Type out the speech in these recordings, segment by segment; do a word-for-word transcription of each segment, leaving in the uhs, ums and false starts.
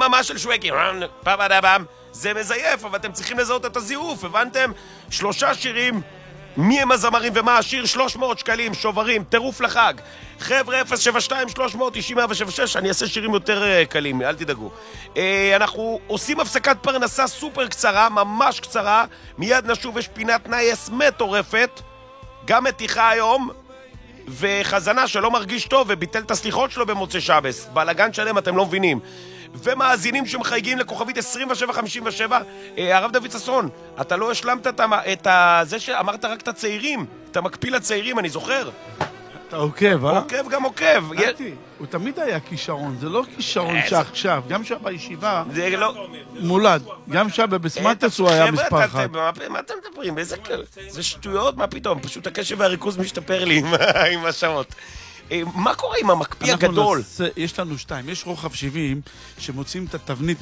חממה של שווקי, פאבאדאבאם, זה מזייף, אבל אתם צריכים לזהות את הזיוף, הבנתם? שלושה שירים, מי הם הזמרים ומה השיר, שלוש מאות שקלים, שוברים, טירוף לחג. חבר'ה, אפס שבע שתיים שלוש תשעים מאה ושש, אני אעשה שירים יותר uh, קלים, אל תדאגו. Uh, אנחנו עושים הפסקת פרנסה סופר קצרה, ממש קצרה, מיד נשוב, יש פינת נייס מטורפת, גם מתיחה היום, וחזנה שלא מרגיש טוב וביטל את הסליחות שלו במוצא שבס. בלגן שלם, אתם לא מבינים. ומאזינים שמחייגים לכוכבית עשרים ושבע חמישים ושבע. אה, הרב דוד ששון, אתה לא השלמת את, את ה... זה שאמרת רק את הצעירים, אתה מקפיל הצעירים, אני זוכר. אתה עוקב, אה? עוקב גם עוקב. נתי, הוא תמיד היה כישרון, זה לא כישרון שעכשיו, גם שם בישיבה זה לא... מולד, גם שם בבסמטס הוא היה מספר אחד. מה אתם מדברים? איזה... זה שטויות, מה פתאום? פשוט הקשב והריכוז משתפר לי עם השעות. מה קורה עם המקפיא הגדול? יש לנו שתיים, יש רוחב שבעים שמוצאים את התבנית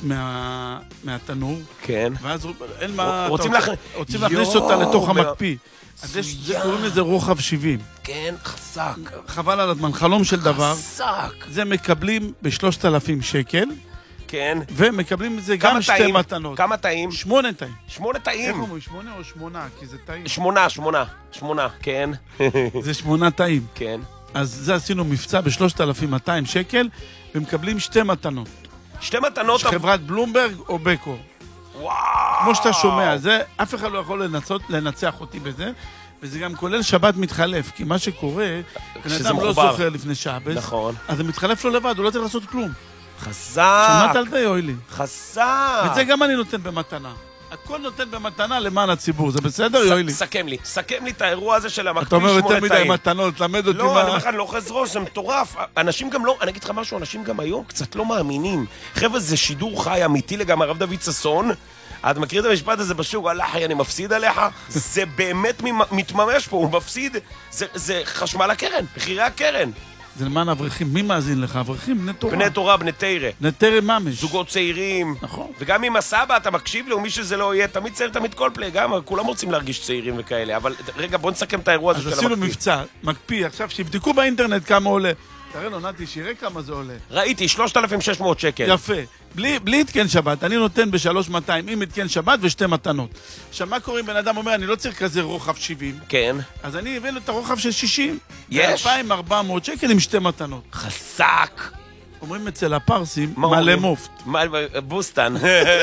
מהתנור. כן. ואז אין מה... רוצים להכניס אותה לתוך המקפיא. אז זה קוראים לזה רוחב שבעים. כן, חזק. חבל על הזמן, חלום של דבר. חזק. זה מקבלים בשלושת אלפים שקל. כן. ומקבלים את זה גם שתי מתנות. כמה טעים? שמונה טעים. שמונה טעים. איך אומרים? שמונה או שמונה? כי זה טעים. שמונה, שמונה. שמונה, כן. זה שמונה טעים. כן. אז זה עשינו מבצע ב-שלושת אלפים מאתיים שקל, ומקבלים שתי מתנות. שתי מתנות? חברת בלומברג או בקו. וואו. כמו שאתה שומע, זה, אף אחד לא יכול לנצות, לנצח אותי בזה, וזה גם כולל שבת מתחלף, כי מה שקורה, בן אדם לא זוכר לפני שבס, נכון. אז זה מתחלף לו לבד, הוא לא צריך לעשות כלום. חזק. שמעת על זה, יואילי? חזק. ואת זה גם אני נותן במתנה. הכל נותן במתנה למען הציבור, זה בסדר, יואילי? סכם לי, סכם לי את האירוע הזה של המקפיא אתה אומר שמונה יותר מדי מתנות, למד אותי מה... לא, אני אומר לך, אני לא אוחז ראש, זה מטורף. אנשים גם לא, אני אגיד לך משהו, אנשים גם היום קצת לא מאמינים. חבר'ה, זה שידור חי אמיתי לגמרי, הרב דוד ששון. את מכיר את המשפט הזה בשוק, אלחי, אני מפסיד עליך? זה באמת מתממש פה, הוא מפסיד, זה חשמל הקרן, מחירי הקרן. זה למען אברכים, מי מאזין לך? אברכים, בני תורה. בני תורה, בני תירה. בני תירה ממש. זוגות צעירים. נכון. וגם עם הסבא, אתה מקשיב לו, מי שזה לא יהיה, תמיד צעיר, תמיד כל פלי, גם כולם רוצים להרגיש צעירים וכאלה. אבל רגע, בוא נסכם את האירוע הזה של המקפיא. אז עשינו מבצע, מקפיא, עכשיו שיבדקו באינטרנט כמה עולה. תראה לו, נתי, שיראה כמה זה עולה. ראיתי, שלושת אלפים ושש מאות שקל. יפה. בלי, בלי התקן שבת, אני נותן ב-שלוש אלף מאתיים עם התקן שבת ושתי מתנות. עכשיו, מה קורה אם בן אדם אומר, אני לא צריך כזה רוחב שבעים? כן. אז אני הבאנו את הרוחב של שישים. יש? אלפיים וארבע מאות שקל עם שתי מתנות. חזק. אומרים אצל הפרסים, מלא מופת. בוסטן.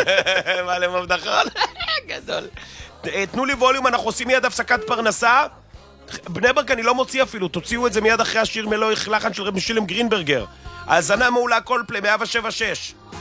מלא מופת, נכון? גדול. תנו לי ווליום, אנחנו עושים מיד הפסקת פרנסה. בני ברק אני לא מוציא אפילו, תוציאו את זה מיד אחרי השיר מלוא לחן של רבי שילם גרינברגר. האזנה מעולה כל פלי, מאה שבע שש.